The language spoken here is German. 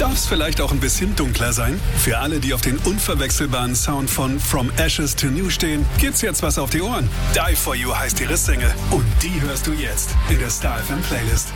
Darf es vielleicht auch ein bisschen dunkler sein? Für alle, die auf den unverwechselbaren Sound von From Ashes to New stehen, gibt's jetzt was auf die Ohren. Die For You heißt ihre Single und die hörst du jetzt in der Star FM Playlist.